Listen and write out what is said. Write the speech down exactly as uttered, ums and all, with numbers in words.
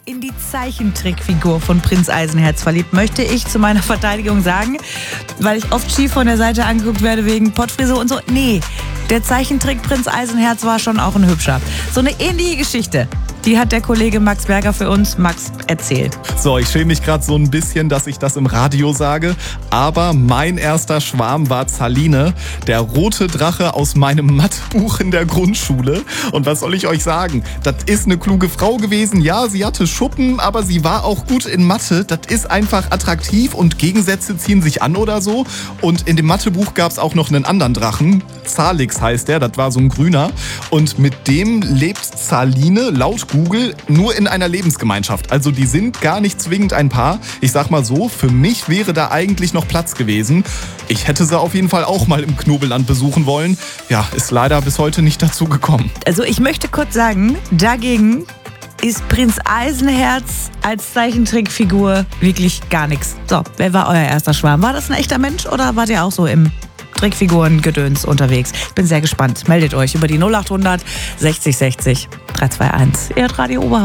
in die Zeichentrickfigur von Prinz Eisenherz verliebt, möchte ich zu meiner Verteidigung sagen, weil ich oft schief von der Seite angeguckt werde wegen Pottfrisur und so. Nee, der Zeichentrick Prinz Eisenherz war schon auch ein hübscher. So eine ähnliche Geschichte, die hat der Kollege Max Berger für uns. Max, erzählt. So, ich schäme mich gerade so ein bisschen, dass ich das im Radio sage, aber mein erster Schwarm war Zaline, der rote Drache aus meinem Mathebuch in der Grundschule. Und was soll ich euch sagen? Das ist eine kluge Frau gewesen. Ja, sie hatte Schuppen, aber sie war auch gut in Mathe. Das ist einfach attraktiv und Gegensätze ziehen sich an oder so. Und in dem Mathebuch gab es auch noch einen anderen Drachen. Zalix heißt der, das war so ein grüner. Und mit dem lebt Zaline laut Google nur in einer Lebensgemeinschaft. Also die sind gar nicht zwingend ein Paar. Ich sag mal so, für mich wäre da eigentlich noch Platz gewesen. Ich hätte sie auf jeden Fall auch mal im Knobelland besuchen wollen. Ja, ist leider bis heute nicht dazu gekommen. Also ich möchte kurz sagen, dagegen ist Prinz Eisenherz als Zeichentrickfigur wirklich gar nichts. So, wer war euer erster Schwarm? War das ein echter Mensch oder wart ihr auch so im Trickfiguren-Gedöns unterwegs? Ich bin sehr gespannt. Meldet euch über die null acht hundert sechzig sechzig drei zwei eins. Ihr hört Radio Oberhausen.